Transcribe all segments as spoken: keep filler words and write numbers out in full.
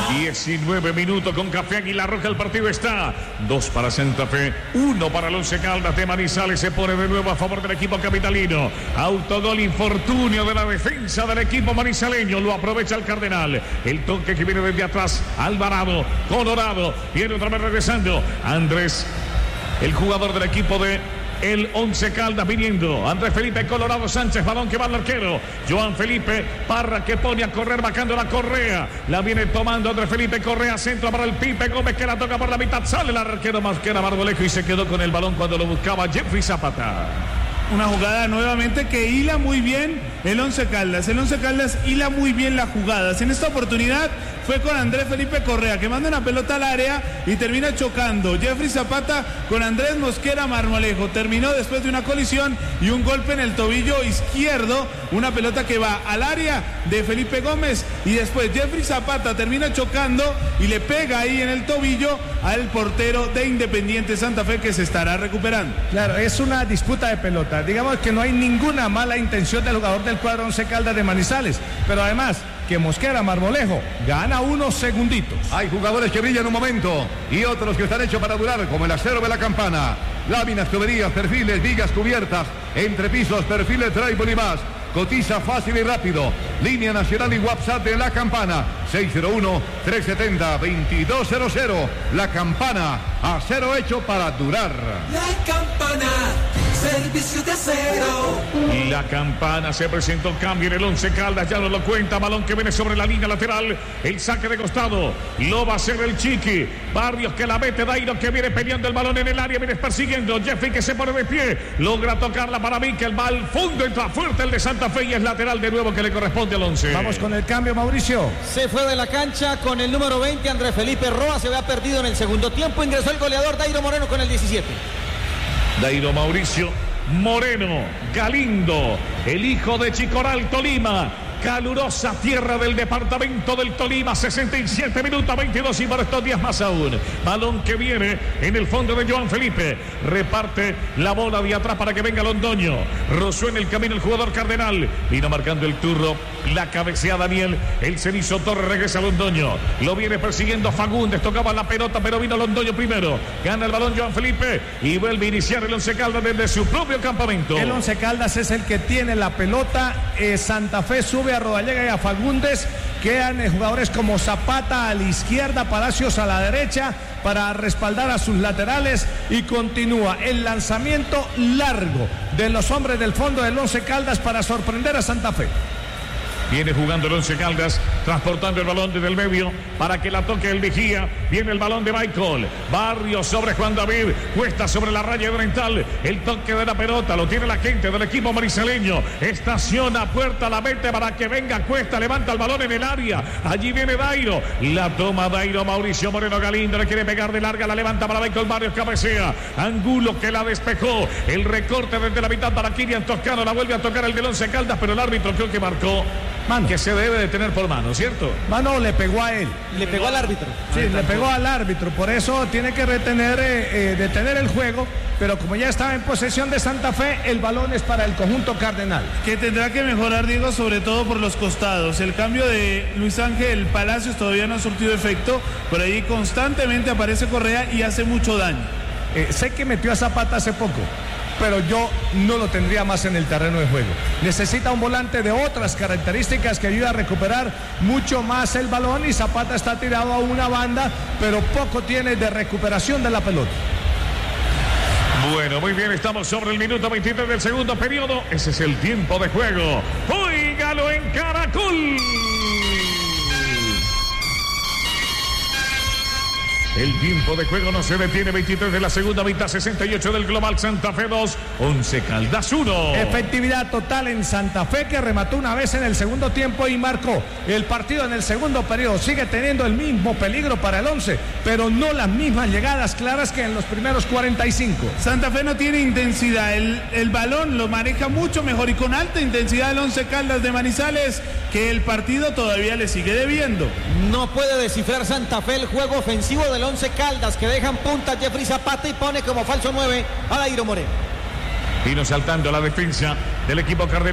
diecinueve minutos con Café Águila Roja. El partido está dos para Santa Fe, uno para el Once Caldas de Manizales. Se pone de nuevo a favor del equipo capitalino. Autogol infortunio de la defensa del equipo manizaleño. Lo aprovecha el Cardenal. El toque que viene desde atrás. Alvarado, Colorado. Viene otra vez regresando. Andrés, el jugador del equipo de el Once Caldas viniendo. Andrés Felipe Colorado Sánchez, balón que va al arquero. Joan Felipe Parra que pone a correr, bajando la Correa. La viene tomando Andrés Felipe Correa, centro para el Pipe Gómez que la toca por la mitad. Sale el arquero Mosquera Marmolejo y se quedó con el balón cuando lo buscaba Jeffrey Zapata. Una jugada nuevamente que hila muy bien el Once Caldas. El Once Caldas hila muy bien las jugadas. En esta oportunidad fue con Andrés Felipe Correa, que manda una pelota al área y termina chocando Jeffrey Zapata con Andrés Mosquera Marmolejo. Terminó después de una colisión y un golpe en el tobillo izquierdo. Una pelota que va al área de Felipe Gómez y después Jeffrey Zapata termina chocando y le pega ahí en el tobillo al portero de Independiente Santa Fe, que se estará recuperando. Claro, es una disputa de pelota. Digamos que no hay ninguna mala intención del jugador del cuadro Once Caldas de Manizales, pero además que Mosquera Marmolejo gana unos segunditos. Hay jugadores que brillan un momento y otros que están hechos para durar, como el acero de la Campana. Láminas, tuberías, perfiles, vigas cubiertas, entrepisos, perfiles, drywall y más. Cotiza fácil y rápido. Línea nacional y WhatsApp de La Campana. seis cero uno, tres siete cero, dos dos cero cero. La Campana, acero hecho para durar. La Campana, servicio de acero. Y La Campana se presentó, cambio en el Once Caldas, ya nos lo cuenta. Balón que viene sobre la línea lateral. El saque de costado. Lo va a hacer el Chiqui. Barrios que la mete. Dairo que viene peleando el balón en el área. Viene persiguiendo. Jeffrey que se pone de pie. Logra tocarla para Mikel. Va al fondo. Entra fuerte el de Santa Fe y es lateral de nuevo que le corresponde al once. Vamos con el cambio, Mauricio. Se fue de la cancha con el número veinte, Andrés Felipe Roa. Se había perdido en el segundo tiempo. Ingresó el goleador Dairo Moreno con el diecisiete. Dairo Mauricio Moreno Galindo, el hijo de Chicoral, Tolima. Calurosa tierra del departamento del Tolima, sesenta y siete minutos, veintidós y por estos días más aún. Balón que viene en el fondo de Joan Felipe. Reparte la bola de atrás para que venga Londoño. Rozó en el camino el jugador Cardenal. Vino marcando el turro. La cabecea Daniel. El Cenizo Torres, regresa a Londoño. Lo viene persiguiendo Fagundes. Tocaba la pelota, pero vino Londoño primero. Gana el balón Joan Felipe y vuelve a iniciar el Once Caldas desde su propio campamento. El Once Caldas es el que tiene la pelota. Eh, Santa Fe sube a Rodallega y a Fagundes. Quedan eh, jugadores como Zapata a la izquierda, Palacios a la derecha para respaldar a sus laterales, y continúa el lanzamiento largo de los hombres del fondo del Once Caldas para sorprender a Santa Fe. Viene jugando el Once Caldas, transportando el balón desde el medio para que la toque el vigía. Viene el balón de Michael. Barrios sobre Juan David. Cuesta sobre la raya oriental. El toque de la pelota lo tiene la gente del equipo marisaleño. Estaciona puerta, la mete para que venga Cuesta. Levanta el balón en el área. Allí viene Dairo. La toma Dairo. Mauricio Moreno Galindo le quiere pegar de larga. La levanta para Michael Barrios. Cabecea. Angulo que la despejó. El recorte desde la mitad para Kirian Toscano. La vuelve a tocar el del Once Caldas, pero el árbitro creo que marcó mano, que se debe de tener por mano, ¿cierto? Mano, le pegó a él. Le pegó al árbitro. Sí, le pegó al árbitro, por eso tiene que retener, eh, eh, detener el juego, pero como ya estaba en posesión de Santa Fe, el balón es para el conjunto cardenal. Que tendrá que mejorar, Diego, sobre todo por los costados. El cambio de Luis Ángel Palacios todavía no ha surtido efecto, por ahí constantemente aparece Correa y hace mucho daño. Eh, sé que metió a Zapata hace poco, pero yo no lo tendría más en el terreno de juego. Necesita un volante de otras características que ayude a recuperar mucho más el balón, y Zapata está tirado a una banda, pero poco tiene de recuperación de la pelota. Bueno, muy bien, estamos sobre el minuto veintitrés del segundo periodo. Ese es el tiempo de juego. ¡Óigalo en Caracol! El tiempo de juego no se detiene. veintitrés de la segunda mitad, sesenta y ocho del global. Santa Fe dos, Once Caldas uno. Efectividad total en Santa Fe, que remató una vez en el segundo tiempo y marcó el partido en el segundo periodo. Sigue teniendo el mismo peligro para el Once, pero no las mismas llegadas claras que en los primeros cuarenta y cinco. Santa Fe no tiene intensidad. El, el balón lo maneja mucho mejor y con alta intensidad el Once Caldas de Manizales, que el partido todavía le sigue debiendo. No puede descifrar Santa Fe el juego ofensivo del Once Caldas, que dejan punta Jeffrey Zapata y pone como falso nueve a Dairo Moreno. Vino saltando la defensa del equipo cardenal.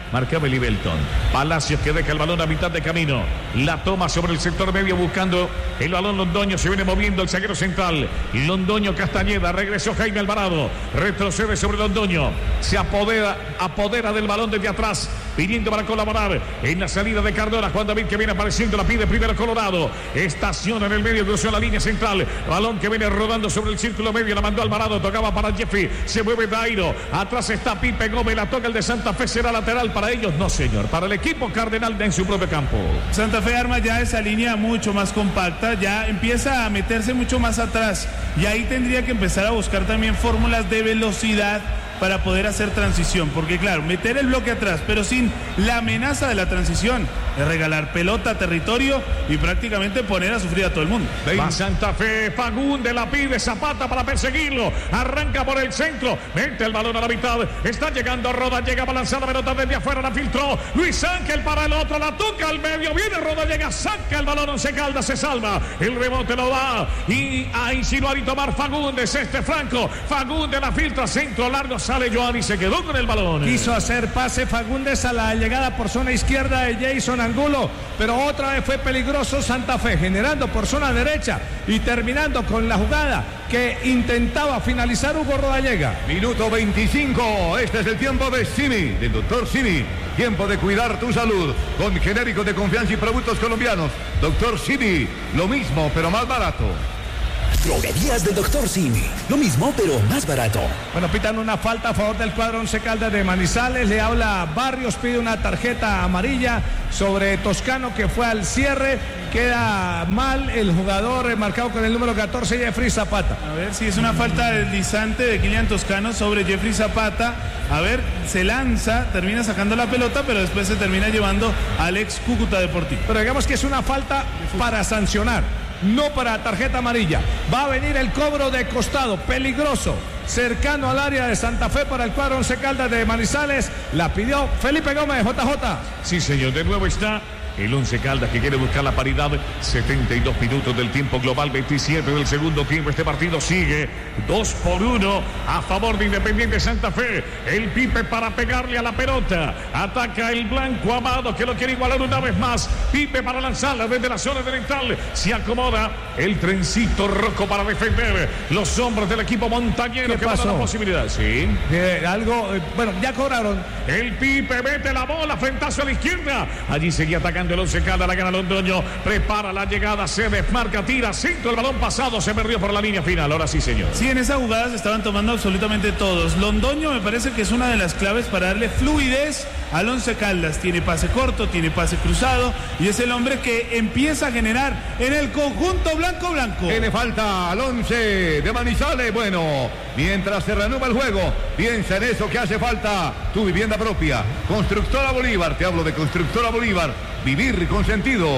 Marcaba Libelton. Palacios que deja el balón a mitad de camino. La toma sobre el sector medio buscando el balón Londoño. Se viene moviendo el zaguero central. Londoño Castañeda. Regresó Jaime Alvarado. Retrocede sobre Londoño. Se apodera, apodera del balón desde atrás. Pidiendo para colaborar en la salida de Cardona. Juan David que viene apareciendo. La pide primero Colorado. Estaciona en el medio. Cruzó la línea central. Balón que viene rodando sobre el círculo medio. La mandó Alvarado. Tocaba para Jeffrey. Se mueve Dairo. Atrás está Pipe Gómez. La toca el de Santa Fe. Será lateral para ellos. No, señor. Para el equipo cardenal en su propio campo. Santa Fe arma ya esa línea mucho más compacta. Ya empieza a meterse mucho más atrás. Y ahí tendría que empezar a buscar también fórmulas de velocidad para poder hacer transición, porque claro, meter el bloque atrás, pero sin la amenaza de la transición, es regalar pelota, territorio y prácticamente poner a sufrir a todo el mundo. Va Santa Fe, Fagundes la pide, Zapata para perseguirlo, arranca por el centro, mete el balón a la mitad, está llegando Roda, llega a balanzar la pelota desde afuera, la filtró, Luis Ángel para el otro, la toca al medio, viene Roda, llega, saca el balón, Once Caldas se salva, el rebote lo va y a insinuar y tomar Fagundes, este Franco, Fagundes la filtra, centro largo, sale Joan y se quedó con el balón. Quiso hacer pase Fagundes a la llegada por zona izquierda de Jason Angulo, pero otra vez fue peligroso Santa Fe, generando por zona derecha y terminando con la jugada que intentaba finalizar Hugo Rodallega. Minuto veinticinco, este es el tiempo de Simi, del doctor Simi. Tiempo de cuidar tu salud con genéricos de confianza y productos colombianos. doctor Simi, lo mismo pero más barato. Droguerías del doctor Simi. Lo mismo, pero más barato. Bueno, pitan una falta a favor del cuadro Once Caldas de Manizales. Le habla Barrios, pide una tarjeta amarilla sobre Toscano que fue al cierre. Queda mal el jugador marcado con el número catorce, Jeffrey Zapata. A ver si es una falta deslizante de Kylian Toscano sobre Jeffrey Zapata. A ver, se lanza, termina sacando la pelota, pero después se termina llevando al ex Cúcuta Deportivo. Pero digamos que es una falta para sancionar, no para tarjeta amarilla. Va a venir el cobro de costado, peligroso, cercano al área de Santa Fe para el cuadro Once Caldas de Manizales. La pidió Felipe Gómez, J J. Sí, señor, de nuevo está el Once Caldas que quiere buscar la paridad. setenta y dos minutos del tiempo global, veintisiete del segundo tiempo. Este partido sigue dos por uno a favor de Independiente Santa Fe. El Pipe para pegarle a la pelota. Ataca el blanco Amado que lo quiere igualar una vez más. Pipe para lanzarla desde la zona oriental. Se acomoda el trencito Rocco para defender los hombros del equipo montañero que va a dar la posibilidad. Sí. Eh, algo, eh, bueno, ya cobraron. El Pipe mete la bola, frentazo a la izquierda. Allí seguía atacando el Once Caldas, la gana Londoño, prepara la llegada, se desmarca, tira, centro, el balón pasado, se perdió por la línea final, ahora sí, señor. Sí, en esa jugada se estaban tomando absolutamente todos. Londoño me parece que es una de las claves para darle fluidez al Once Caldas. Tiene pase corto, tiene pase cruzado y es el hombre que empieza a generar en el conjunto blanco-blanco. Tiene falta al Once de Manizales. Bueno, mientras se reanuda el juego, piensa en eso que hace falta. Tu vivienda propia, Constructora Bolívar, te hablo de Constructora Bolívar. Vivir con sentido.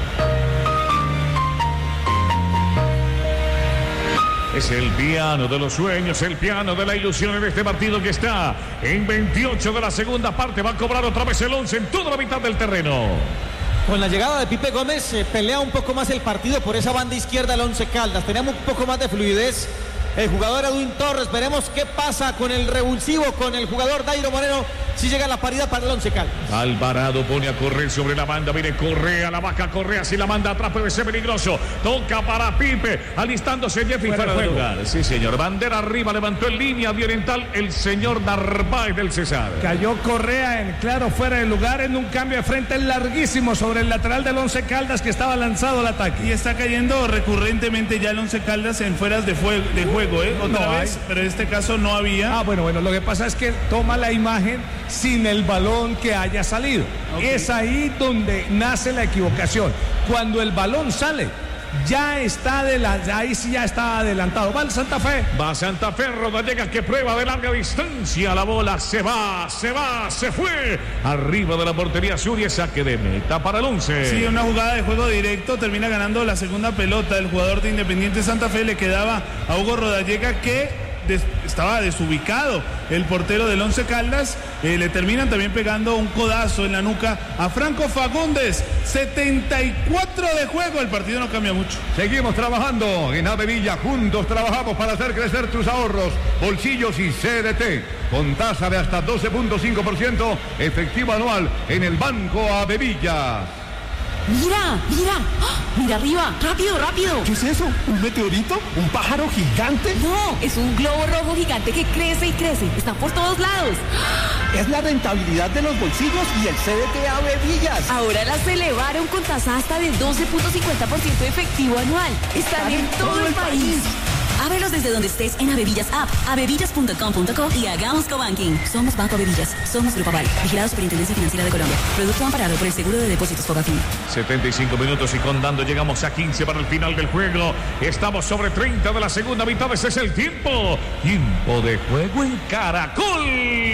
Es el piano de los sueños, el piano de la ilusión en este partido que está en veintiocho de la segunda parte. Va a cobrar otra vez el Once en toda la mitad del terreno. Con la llegada de Pipe Gómez eh, pelea un poco más el partido por esa banda izquierda del Once Caldas. Tenemos un poco más de fluidez. El jugador Edwin Torres, veremos qué pasa con el revulsivo, con el jugador Dairo Moreno, si llega la paridad para el Once Caldas. Alvarado pone a correr sobre la banda, viene Correa, la vaca Correa, si la manda atrás puede ser peligroso. Toca para Pipe, alistándose Jeffrey fuera, fuera de lugar. Sí, señor, bandera arriba, levantó en línea de oriental el señor Narváez del Cesar. Cayó Correa en claro fuera de lugar en un cambio de frente larguísimo sobre el lateral del Once Caldas que estaba lanzado al ataque. Y está cayendo recurrentemente ya el Once Caldas en fueras de, fue de juego. ¿Eh? Otra no vez, hay. Pero en este caso no había. Ah, bueno, bueno, lo que pasa es que toma la imagen sin el balón que haya salido. Okay. Es ahí donde nace la equivocación. Cuando el balón sale, ya está adelantado, ahí sí ya está adelantado. Va el Santa Fe. Va Santa Fe, Rodallega que prueba de larga distancia. La bola se va, se va, se fue. Arriba de la portería sur y saque de meta para el Once. Sí, una jugada de juego directo. Termina ganando la segunda pelota. El jugador de Independiente Santa Fe le quedaba a Hugo Rodallega que des, estaba desubicado el portero del Once Caldas. Eh, le terminan también pegando un codazo en la nuca a Franco Fagundes. setenta y cuatro de juego, el partido no cambia mucho. Seguimos trabajando en Avevilla, juntos trabajamos para hacer crecer tus ahorros, bolsillos y C D T, con tasa de hasta doce punto cinco por ciento efectivo anual en el Banco Avevilla. Mira, mira, ¡oh! Mira arriba, rápido, rápido. ¿Qué es eso? ¿Un meteorito? ¿Un pájaro gigante? No, es un globo rojo gigante que crece y crece, está por todos lados. Es la rentabilidad de los bolsillos y el C D T Avevillas. Ahora las elevaron con tasa hasta del doce punto cincuenta por ciento efectivo anual. Están en todo el país. Ábrelos desde donde estés en Avevillas App, avevillas punto com punto co y hagamos cobanking. Somos Banco Avevillas, somos Grupo Aval, vigilado Superintendencia Financiera de Colombia. Producto amparado por el Seguro de Depósitos Fogafín. setenta y cinco minutos y contando, llegamos a quince para el final del juego. Estamos sobre treinta de la segunda mitad, ese es el tiempo. Tiempo de juego en Caracol.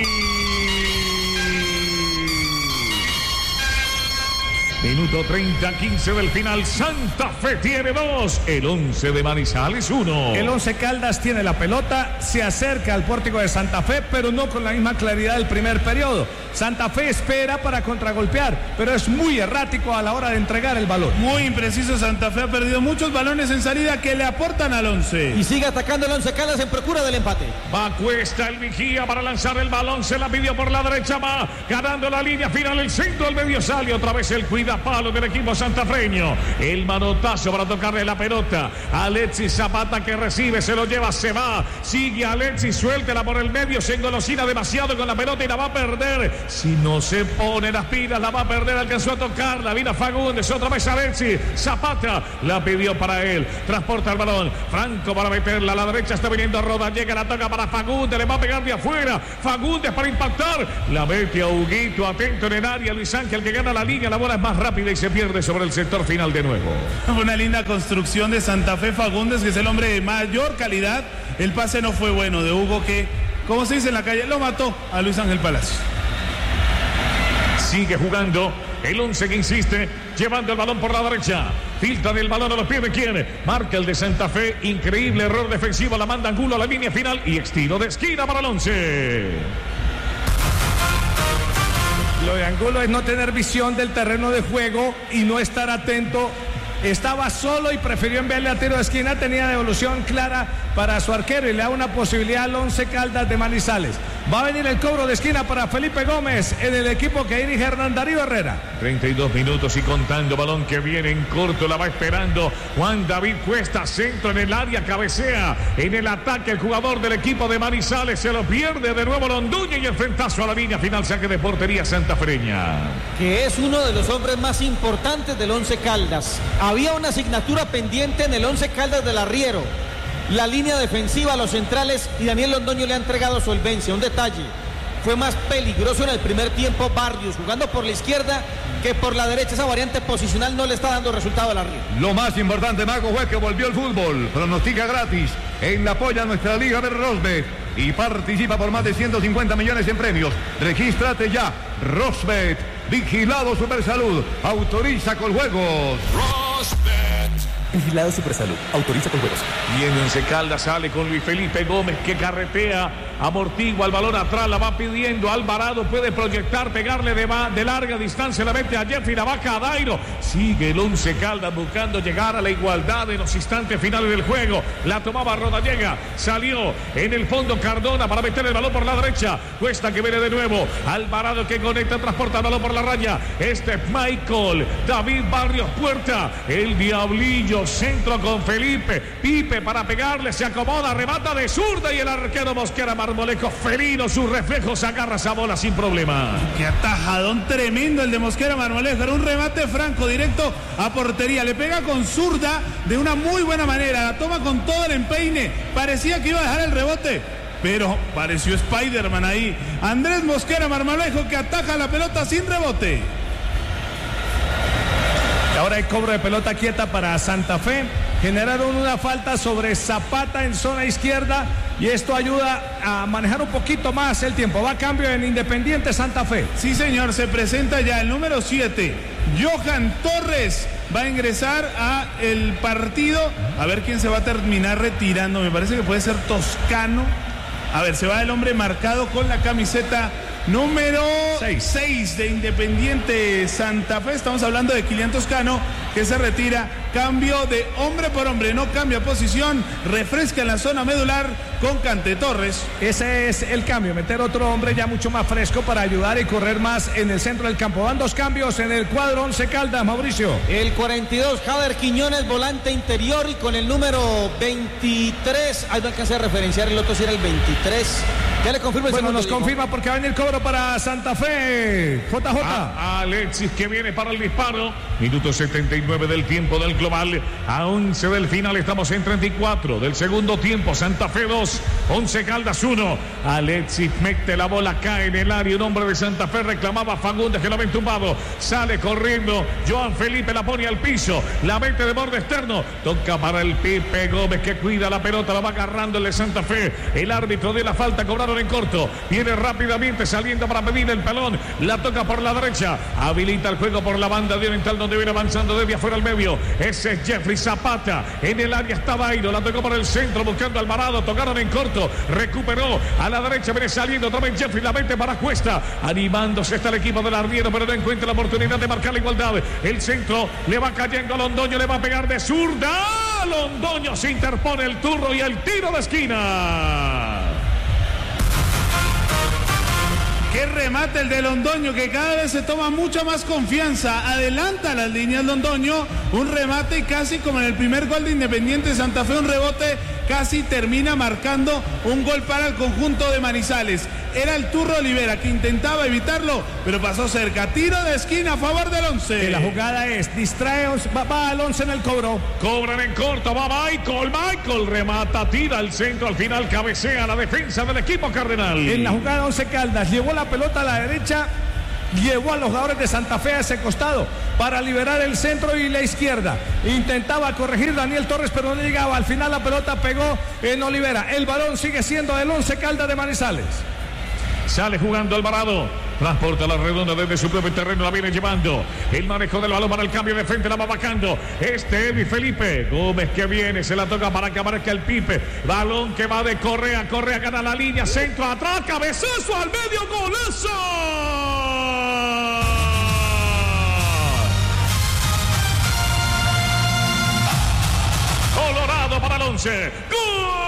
Minuto treinta, quince del final. Santa Fe tiene dos. El Once de Manizales uno. El Once Caldas tiene la pelota, se acerca al pórtico de Santa Fe, pero no con la misma claridad del primer periodo. Santa Fe espera para contragolpear, pero es muy errático a la hora de entregar el balón. Muy impreciso, Santa Fe ha perdido muchos balones en salida que le aportan al Once. Y sigue atacando el Once Caldas en procura del empate. Va Cuesta, el vigía para lanzar el balón, se la pidió por la derecha, va ganando la línea final, el centro al medio sale, otra vez el cuida palo del equipo santafreño. El manotazo para tocarle la pelota. Alexis Zapata que recibe, se lo lleva, se va. Sigue Alexis, suéltela por el medio, se engolosina demasiado con la pelota y la va a perder. Si no se pone las pilas, la va a perder. Alcanzó a tocarla, vino Fagundes, otra vez Alexis Zapata, la pidió para él. Transporta el balón, Franco para meterla a la derecha, está viniendo Roda, llega, la toca para Fagundes, le va a pegar de afuera. Fagundes para impactar, la mete a Huguito, atento en el área. Luis Ángel que gana la línea, la bola es más rápida y se pierde sobre el sector final de nuevo. Una linda construcción de Santa Fe. Fagundes, que es el hombre de mayor calidad. El pase no fue bueno de Hugo, que, como se dice en la calle, lo mató a Luis Ángel Palacio. Sigue jugando el Once que insiste, llevando el balón por la derecha. Filtra el balón a los pies de quién. Marca el de Santa Fe. Increíble error defensivo. La manda Angulo a la línea final y estilo de esquina para el Once. Lo de Angulo es no tener visión del terreno de juego y no estar atento. Estaba solo y prefirió enviarle a tiro de esquina. Tenía devolución clara para su arquero y le da una posibilidad al Once Caldas de Manizales. Va a venir el cobro de esquina para Felipe Gómez en el equipo que dirige Hernán Darío Herrera. treinta y dos minutos y contando, balón que viene en corto, la va esperando Juan David Cuesta, centro en el área, cabecea en el ataque el jugador del equipo de Manizales, se lo pierde de nuevo Londuña y el frentazo a la línea final, saque de portería santafreña. Que es uno de los hombres más importantes del Once Caldas. Había una asignatura pendiente en el Once Caldas del Arriero. La línea defensiva, los centrales, y Daniel Londoño le ha entregado solvencia. Un detalle, fue más peligroso en el primer tiempo Barrios, jugando por la izquierda que por la derecha. Esa variante posicional no le está dando resultado al Arriero. Lo más importante, Mago, fue que volvió el fútbol. Pronostica gratis en la apoya nuestra Liga de Rosbet y participa por más de ciento cincuenta millones en premios. Regístrate ya. Rosbet, vigilado Supersalud, autoriza con juegos. Rosbet. Vigilado Supersalud, autoriza con juegos. Bien, Once Caldas sale con Luis Felipe Gómez que carretea, amortigua el balón atrás, la va pidiendo Alvarado, puede proyectar, pegarle de, de larga distancia, la mete a Jeffrey, la baja a Dairo. Sigue el Once Caldas buscando llegar a la igualdad en los instantes finales del juego. La tomaba Rodallega, salió en el fondo Cardona para meter el balón por la derecha. Cuesta que viene de nuevo, Alvarado que conecta, transporta el balón por la raya. Este es Michael, David Barrios Puerta, el Diablillo. Centro con Felipe, Pipe para pegarle, se acomoda, remata de zurda y el arquero Mosquera Marmolejo, felino, sus reflejos, agarra esa bola sin problema. Qué atajadón tremendo el de Mosquera Marmolejo, era un remate franco directo a portería, le pega con zurda de una muy buena manera, la toma con todo el empeine, parecía que iba a dejar el rebote, pero pareció Spider-Man ahí. Andrés Mosquera Marmolejo que ataja la pelota sin rebote. Ahora hay cobro de pelota quieta para Santa Fe. Generaron una falta sobre Zapata en zona izquierda y esto ayuda a manejar un poquito más el tiempo. Va a cambio en Independiente Santa Fe. Sí, señor, se presenta ya el número siete, Johan Torres, va a ingresar a el partido. A ver quién se va a terminar retirando. Me parece que puede ser Toscano. A ver, se va el hombre marcado con la camiseta número seis de Independiente Santa Fe. Estamos hablando de Kilian Toscano, que se retira. Cambio de hombre por hombre, no cambia posición. Refresca en la zona medular con Cante Torres. Ese es el cambio, meter otro hombre ya mucho más fresco para ayudar y correr más en el centro del campo. Van dos cambios en el cuadro Once Caldas, Mauricio. El cuarenta y dos, Jader Quiñones, volante interior, y con el número veintitrés, ahí no alcancé a referenciar el otro si era el veintitrés. Ya le confirmo el Bueno, segundo, nos digo. confirma porque va a venir cobro para Santa Fe. J J. A Alexis, que viene para el disparo. Minuto setenta y nueve del tiempo del global. A once del final, estamos en treinta y cuatro del segundo tiempo. Santa Fe dos, Once Caldas uno. Alexis mete la bola, cae en el área. Un hombre de Santa Fe reclamaba a Fagundes, que lo ven tumbado. Sale corriendo. Joan Felipe la pone al piso. La mete de borde externo. Toca para el Pipe Gómez, que cuida la pelota. La va agarrando el de Santa Fe. El árbitro de la falta cobraron en corto. Viene rápidamente saliendo para pedir el pelón. La toca por la derecha. Habilita el juego por la banda de oriental, donde viene avanzando desde afuera al medio. Ese es Jeffrey Zapata. En el área está Bairo. La tocó por el centro buscando a Alvarado. Tocaron en corto. Recuperó a la derecha. Viene saliendo otra vez Jeffrey. La mete para Cuesta. Animándose está el equipo del Arriero, pero no encuentra la oportunidad de marcar la igualdad. El centro le va cayendo a Londoño. Le va a pegar de zurda. Londoño se interpone el turno y el tiro de esquina. Qué remate el de Londoño, que cada vez se toma mucha más confianza. Adelanta las líneas Londoño. Un remate y casi como en el primer gol de Independiente Santa Fe, un rebote, casi termina marcando un gol para el conjunto de Manizales. Era el Turro Olivera que intentaba evitarlo, pero pasó cerca. Tiro de esquina a favor del Once. La jugada es, distrae, va, va al Once en el cobro. Cobran en corto, va Michael, Michael remata, tira al centro, al final cabecea la defensa del equipo cardenal. En la jugada Once Caldas, llevó la pelota a la derecha, llevó a los jugadores de Santa Fe a ese costado para liberar el centro y la izquierda. Intentaba corregir Daniel Torres, pero no llegaba. Al final la pelota pegó en Olivera. El balón sigue siendo del Once Caldas de Manizales. Sale jugando Alvarado. Transporta la redonda desde su propio terreno, la viene llevando. El manejo del balón para el cambio de frente, la va vacando. Este Eddie Felipe Gómez que viene, se la toca para que abarque el Pipe. Balón que va de Correa, Correa gana la línea, centro atrás, cabezazo al medio, golazo. Colorado para el Once. ¡Gol!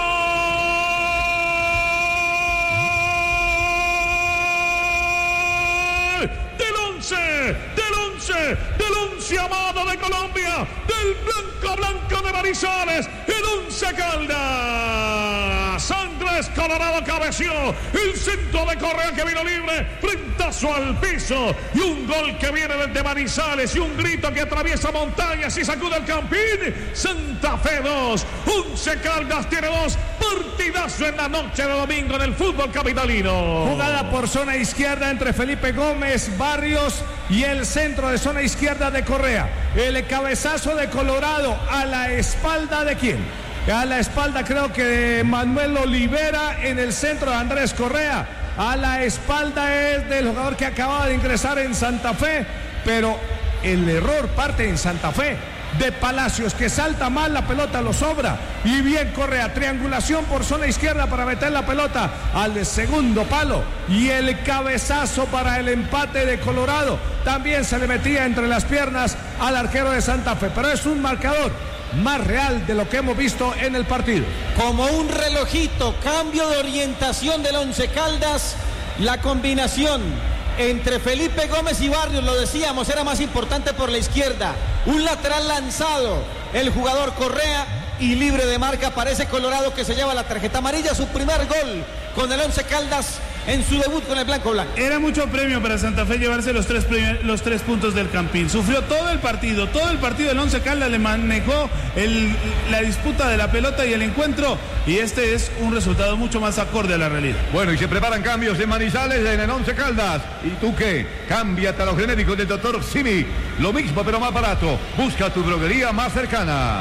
Del Once, del Once, del Once amado de Colombia, del blanco blanco de Manizales, el Once Caldas. Andrés Colorado cabeció, el centro de Correa que vino libre, frentazo al piso, y un gol que viene desde Manizales, y un grito que atraviesa montañas y sacude el campín. Santa Fe dos, Once Caldas tiene dos. Partidazo en la noche de domingo en el fútbol capitalino. Jugada por zona izquierda entre Felipe Gómez, Barrios y el centro de zona izquierda de Correa. El cabezazo de Colorado a la espalda de quién? A la espalda creo que de Manuel Olivera, en el centro de Andrés Correa. A la espalda es del jugador que acaba de ingresar en Santa Fe, pero el error parte en Santa Fe de Palacios, que salta mal, la pelota lo sobra, y bien Correa, triangulación por zona izquierda para meter la pelota al segundo palo, y el cabezazo para el empate de Colorado también se le metía entre las piernas al arquero de Santa Fe, pero es un marcador más real de lo que hemos visto en el partido. Como un relojito, cambio de orientación del Once Caldas, la combinación entre Felipe Gómez y Barrios, lo decíamos, era más importante por la izquierda. Un lateral lanzado, el jugador Correa, y libre de marca aparece Colorado, que se lleva la tarjeta amarilla, su primer gol con el Once Caldas en su debut con el blanco blanco. Era mucho premio para Santa Fe llevarse los tres, primer, los tres puntos del Campín. Sufrió todo el partido, todo el partido el Once Caldas le manejó el, la disputa de la pelota y el encuentro, y este es un resultado mucho más acorde a la realidad. Bueno, y se preparan cambios en Manizales en el Once Caldas. ¿Y tú qué? Cámbiate a los genéricos del doctor Simi. Lo mismo pero más barato. Busca tu droguería más cercana.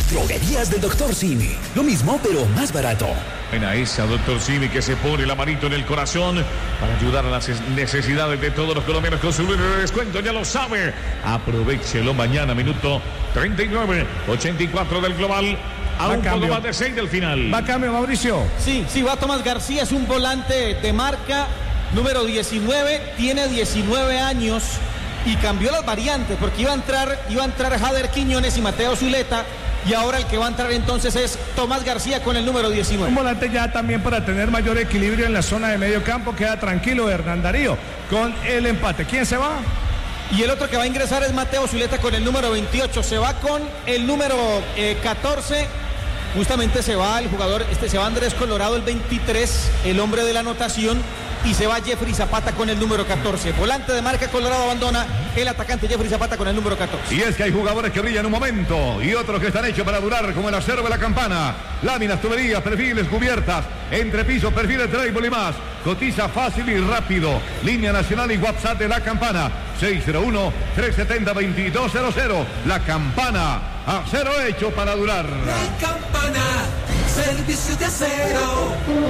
Droguerías del doctor Simi. Lo mismo, pero más barato. Buena esa, doctor Simi, que se pone la manito en el corazón para ayudar a las necesidades de todos los colombianos con su libre de descuento. Ya lo sabe. Aprovechelo mañana, minuto treinta y nueve, ochenta y cuatro del global. A un poco más de seis del final. Va a cambio, Mauricio. Sí, sí, va Tomás García, es un volante de marca número diecinueve, tiene diecinueve años y cambió las variantes porque iba a entrar, iba a entrar Jader Quiñones y Mateo Zuleta. Y ahora el que va a entrar entonces es Tomás García con el número diecinueve. Un volante ya también para tener mayor equilibrio en la zona de medio campo. Queda tranquilo Hernán Darío con el empate. ¿Quién se va? Y el otro que va a ingresar es Mateo Zuleta con el número veintiocho. Se va con el número eh, catorce. Justamente se va el jugador, este se va Andrés Colorado, el veintitrés, el hombre de la anotación. Y se va Jeffrey Zapata con el número catorce. Volante de marca Colorado abandona el atacante Jeffrey Zapata con el número catorce. Y es que hay jugadores que brillan un momento y otros que están hechos para durar, como el acero de la campana. Láminas, tuberías, perfiles, cubiertas, entrepisos, perfiles, tréibol y más. Cotiza fácil y rápido. Línea nacional y WhatsApp de la campana. seis cero uno, tres siete cero, dos dos cero cero. La campana. Acero hecho para durar. La campana. Servicio de acero.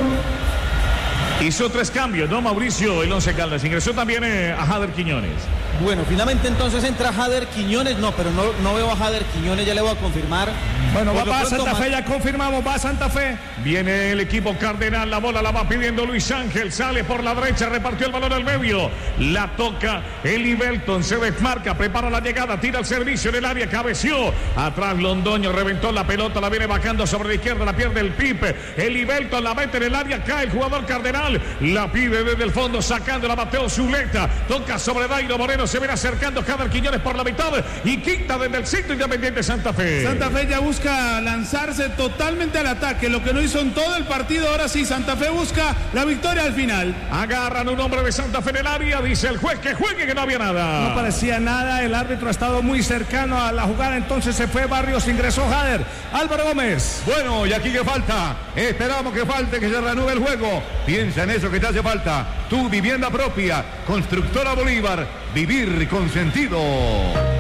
Hizo tres cambios, ¿no, Mauricio? El Once Caldas. Ingresó también eh, a Jader Quiñones. Bueno, finalmente entonces entra Jader Quiñones. No, pero no, no veo a Jader Quiñones, ya le voy a confirmar. Bueno, va para pronto, Santa Fe, man... ya confirmamos, va a Santa Fe. Viene el equipo cardenal, la bola la va pidiendo Luis Ángel, sale por la derecha, repartió el balón al medio, la toca Eli Belton, se desmarca, prepara la llegada, tira el servicio en el área, cabeció, atrás Londoño, reventó la pelota, la viene bajando sobre la izquierda, la pierde el Pipe, Eli Belton la mete en el área, cae el jugador cardenal, la pide desde el fondo, sacando la Mateo Zuleta, toca sobre Dairo Moreno, se viene acercando Jader Quiñones por la mitad y quita desde el centro Independiente Santa Fe. Santa Fe ya busca lanzarse totalmente al ataque, lo que no hizo en todo el partido. Ahora sí, Santa Fe busca la victoria al final. Agarran un hombre de Santa Fe en el área, dice el juez que juegue, que no había nada. No parecía nada, el árbitro ha estado muy cercano a la jugada, entonces se fue Barrios, ingresó Jader. Álvaro Gómez. Bueno, y aquí que falta, esperamos que falte, que se reanude el juego. Piensa en eso que te hace falta. Tu vivienda propia, Constructora Bolívar, vivir con sentido.